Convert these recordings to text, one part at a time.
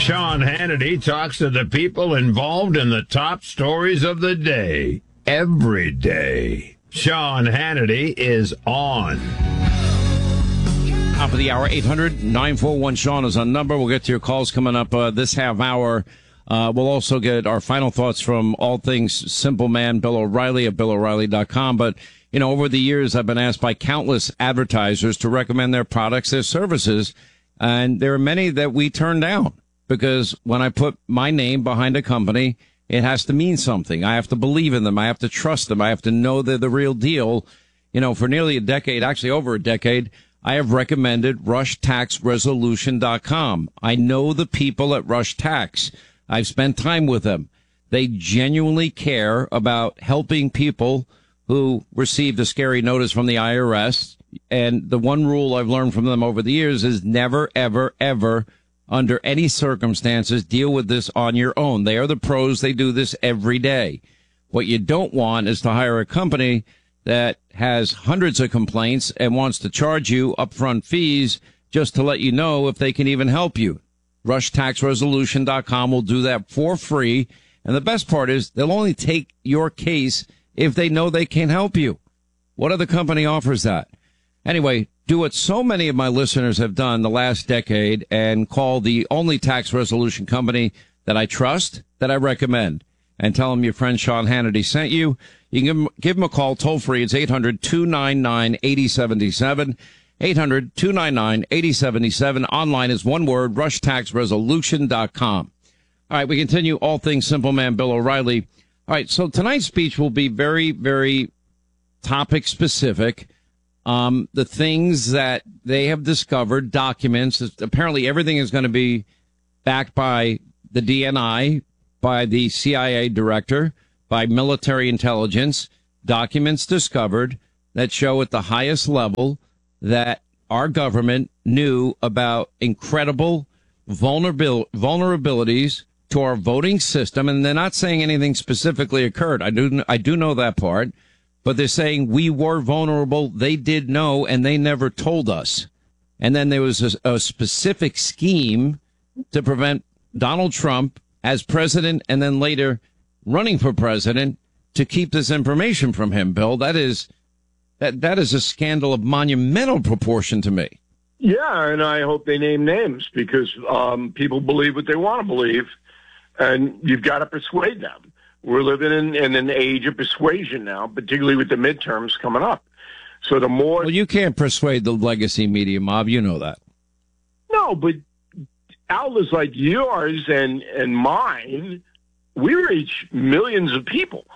Sean Hannity talks to the people involved in the top stories of the day. Every day. Sean Hannity is on. Top of the hour, 800-941-SEAN is our number. We'll get to your calls coming up this half hour. We'll also get our final thoughts from all things Simple Man, Bill O'Reilly at BillO'Reilly.com. But, you know, over the years, I've been asked by countless advertisers to recommend their products, their services, and there are many that we turn down because when I put my name behind a company, it has to mean something. I have to believe in them. I have to trust them. I have to know they're the real deal. You know, for nearly a decade, actually over a decade, I have recommended RushTaxResolution.com. I know the people at Rush Tax. I've spent time with them. They genuinely care about helping people who received a scary notice from the IRS. And the one rule I've learned from them over the years is never, ever, ever, under any circumstances, deal with this on your own. They are the pros. They do this every day. What you don't want is to hire a company that has hundreds of complaints and wants to charge you upfront fees just to let you know if they can even help you. RushTaxResolution.com will do that for free. And the best part is they'll only take your case if they know they can help you. What other company offers that? Anyway, do what so many of my listeners have done the last decade and call the only tax resolution company that I trust, that I recommend, and tell them your friend Sean Hannity sent you. You can give him a call toll free. It's 800-299-8077. 800-299-8077. Online is one word, RushTaxResolution.com. All right, we continue all things Simple Man, Bill O'Reilly. All right, so tonight's speech will be very, very topic specific. The things that they have discovered, documents, apparently everything is going to be backed by the DNI, by the CIA director, by military intelligence, documents discovered that show at the highest level that our government knew about incredible vulnerabilities to our voting system. And they're not saying anything specifically occurred. I do know that part. But they're saying we were vulnerable. They did know, and they never told us. And then there was a specific scheme to prevent Donald Trump as president and then later running for president to keep this information from him, Bill. That is a scandal of monumental proportion to me. Yeah, and I hope they name names because people believe what they want to believe, and you've got to persuade them. We're living in an age of persuasion now, particularly with the midterms coming up. So the more... Well, you can't persuade the legacy media mob. You know that. No, but outlets like yours and mine, we reach millions of people.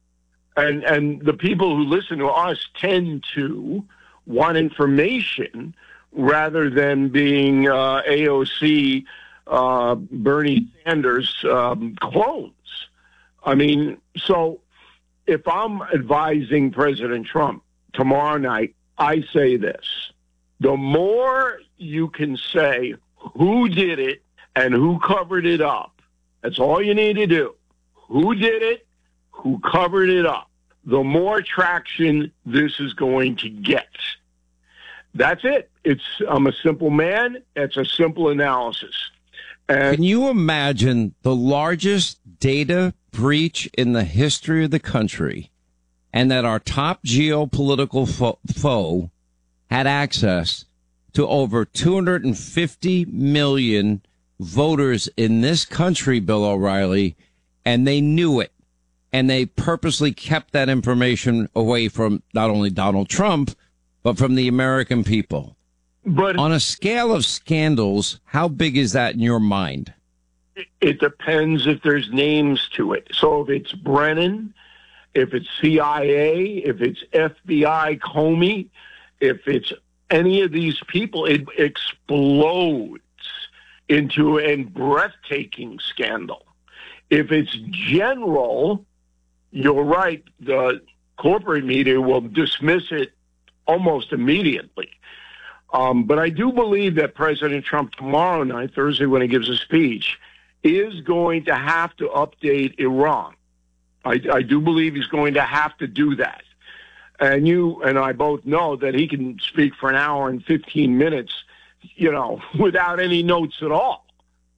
And the people who listen to us tend to want information rather than being AOC, Bernie Sanders clones. I mean, so if I'm advising President Trump tomorrow night, I say this. The more you can say who did it and who covered it up, that's all you need to do. Who did it, who covered it up, the more traction this is going to get. That's it. I'm a simple man. It's a simple analysis. And can you imagine the largest data breach in the history of the country, and that our top geopolitical foe had access to over 250 million voters in this country, Bill O'Reilly, and they knew it, and they purposely kept that information away from not only Donald Trump, but from the American people. But on a scale of scandals, how big is that in your mind? It depends if there's names to it. So if it's Brennan, if it's CIA, if it's FBI, Comey, if it's any of these people, it explodes into a breathtaking scandal. If it's general, you're right, the corporate media will dismiss it almost immediately. But I do believe that President Trump tomorrow night, Thursday, when he gives a speech, is going to have to update Iran. I do believe he's going to have to do that. And you and I both know that he can speak for an hour and 15 minutes, without any notes at all.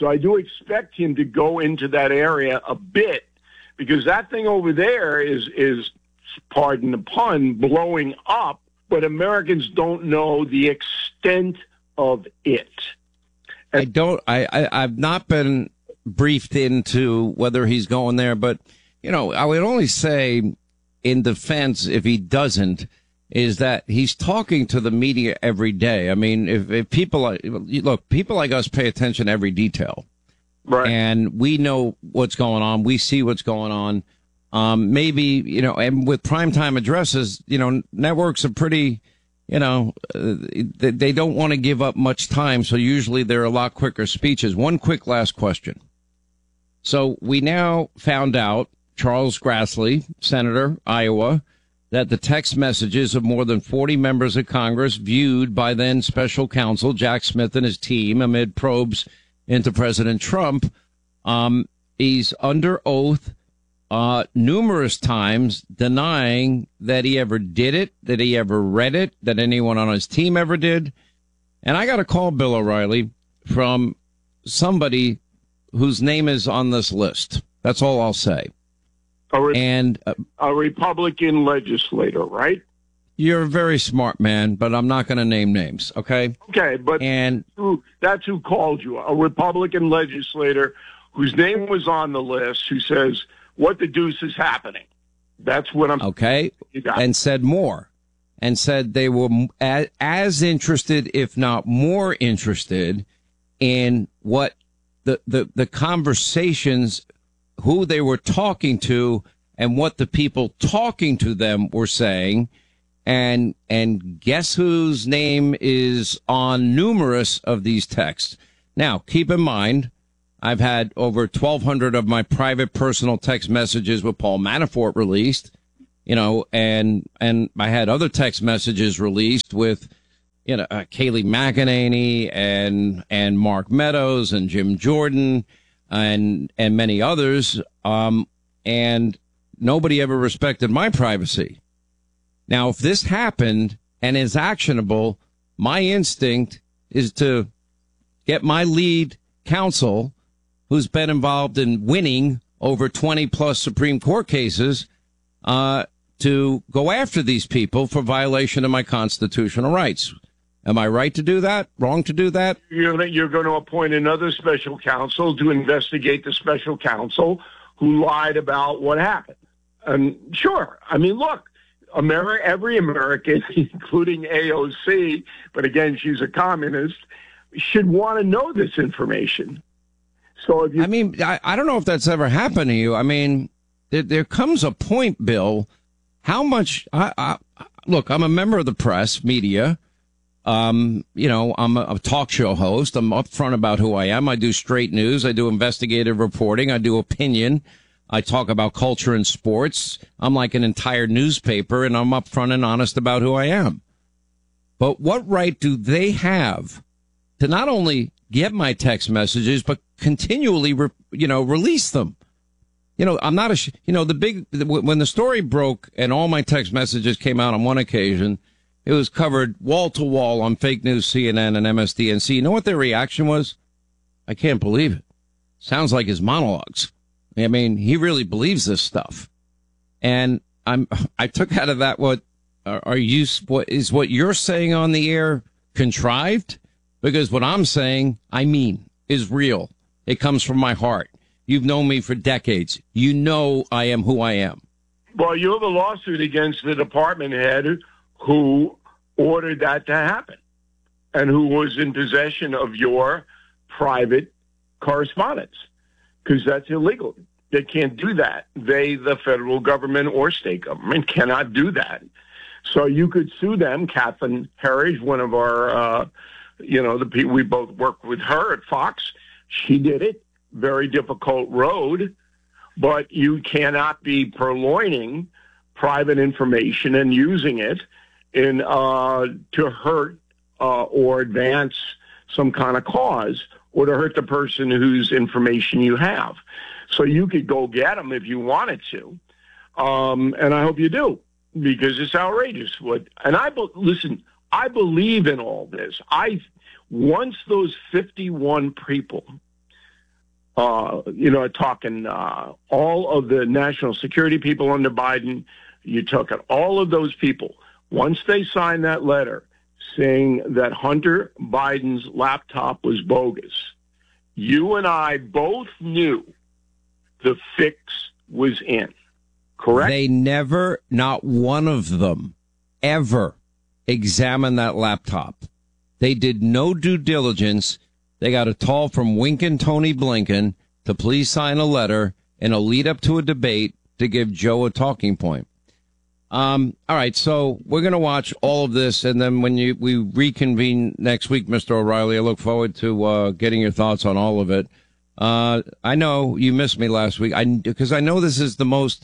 So I do expect him to go into that area a bit, because that thing over there is, pardon the pun, blowing up, but Americans don't know the extent of it. I've not been briefed into whether he's going there, but, I would only say in defense, if he doesn't, is that he's talking to the media every day. I mean, if people like us pay attention to every detail. Right. And we know what's going on. We see what's going on. Maybe, and with primetime addresses, networks are pretty, they don't want to give up much time. So usually they're a lot quicker speeches. One quick last question. So we now found out, Charles Grassley, Senator, Iowa, that the text messages of more than 40 members of Congress viewed by then special counsel Jack Smith and his team amid probes into President Trump. He's under oath numerous times denying that he ever did it, that he ever read it, that anyone on his team ever did. And I got a call, Bill O'Reilly, from somebody whose name is on this list. That's all I'll say. A Republican legislator, right? You're a very smart man, but I'm not going to name names, okay? Okay, but that's who called you, a Republican legislator whose name was on the list, who says, what the deuce is happening? That's what I'm... Okay, and said more, and said they were as interested, if not more interested, in what the conversations, who they were talking to, and what the people talking to them were saying. And guess whose name is on numerous of these texts? Now, keep in mind, I've had over 1,200 of my private personal text messages with Paul Manafort released, and I had other text messages released with, Kayleigh McEnany and Mark Meadows and Jim Jordan and many others. And nobody ever respected my privacy. Now, if this happened and is actionable, my instinct is to get my lead counsel, who's been involved in winning over 20 plus Supreme Court cases, to go after these people for violation of my constitutional rights. Am I right to do that? Wrong to do that? You're going to appoint another special counsel to investigate the special counsel who lied about what happened. And sure, I mean, look, every American, including AOC, but again, she's a communist, should want to know this information. So if you... I don't know if that's ever happened to you. I mean, there comes a point, Bill, how much, look, I'm a member of the press, media. I'm a talk show host. I'm upfront about who I am. I do straight news. I do investigative reporting. I do opinion. I talk about culture and sports. I'm like an entire newspaper, and I'm upfront and honest about who I am. But what right do they have to not only get my text messages, but continually, release them? I'm not when the story broke and all my text messages came out on one occasion, it was covered wall to wall on fake news, CNN and MSDNC. You know what their reaction was? I can't believe it. Sounds like his monologues. I mean, he really believes this stuff. And I took out of that what is what you're saying on the air contrived? Because what I'm saying, is real. It comes from my heart. You've known me for decades. You know I am who I am. Well, you have a lawsuit against the department head who ordered that to happen and who was in possession of your private correspondence, because that's illegal. They can't do that. The federal government or state government cannot do that. So you could sue them. Catherine Herridge, one of our, the people, we both work with her at Fox. She did it. Very difficult road, but you cannot be purloining private information and using it to hurt or advance some kind of cause or to hurt the person whose information you have. So you could go get them if you wanted to, and I hope you do, because it's outrageous. Listen, I believe in all this. Once those 51 people talking all of the national security people under Biden. You took all of those people. Once they signed that letter saying that Hunter Biden's laptop was bogus, you and I both knew the fix was in. Correct? They never, not one of them, ever examined that laptop. They did no due diligence. They got a call from Winkin' Tony Blinken to please sign a letter in a lead up to a debate to give Joe a talking point. All right, so we're going to watch all of this, and then when we reconvene next week, Mr. O'Reilly, I look forward to getting your thoughts on all of it. I know you missed me last week, because I know this is the most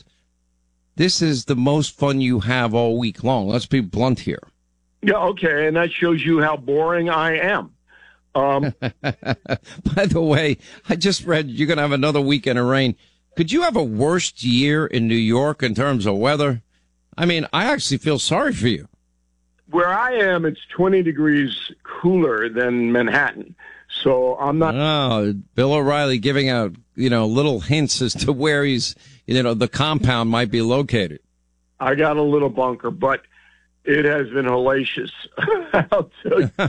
fun you have all week long. Let's be blunt here. Yeah, okay, and that shows you how boring I am. By the way, I just read you're going to have another weekend of rain. Could you have a worst year in New York in terms of weather? I mean, I actually feel sorry for you. Where I am, it's 20 degrees cooler than Manhattan. So I'm not. Oh, Bill O'Reilly giving out, little hints as to where he's, the compound might be located. I got a little bunker, but it has been hellacious. I'll tell you.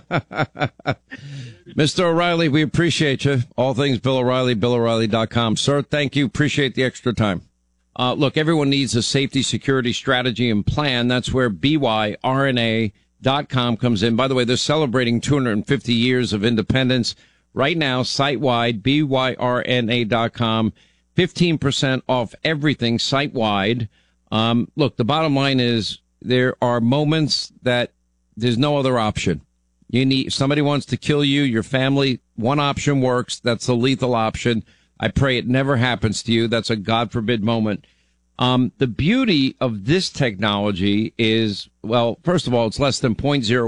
Mr. O'Reilly, we appreciate you. All things Bill O'Reilly, BillO'Reilly.com. Sir, thank you. Appreciate the extra time. Look, everyone needs a safety, security strategy and plan. That's where BYRNA.com comes in. By the way, they're celebrating 250 years of independence right now, site-wide, BYRNA.com. 15% off everything site-wide. Look, the bottom line is there are moments that there's no other option. Somebody wants to kill you, your family. One option works. That's the lethal option. I pray it never happens to you. That's a God forbid moment. The beauty of this technology is, well, first of all, it's less than 0.01